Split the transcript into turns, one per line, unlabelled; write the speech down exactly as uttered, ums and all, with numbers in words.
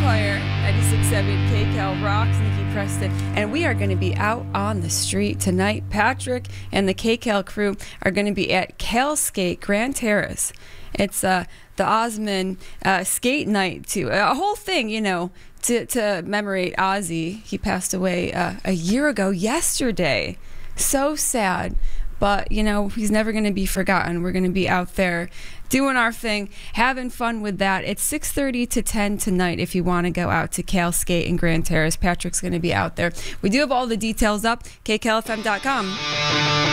Empire, ninety-six point seven K C A L Rocks, Nikki Preston, and we are going to be out on the street tonight. Patrick and the K C A L crew are going to be at Cal Skate Grand Terrace. It's uh, the Osmond uh, skate night, too. A whole thing, you know, to, to commemorate Ozzy. He passed away uh, a year ago yesterday. So sad. But, you know, he's never going to be forgotten. We're going to be out there doing our thing, having fun with that. It's six thirty to ten tonight if you want to go out to Cal Skate in Grand Terrace. Patrick's going to be out there. We do have all the details up, K C A L F M dot com.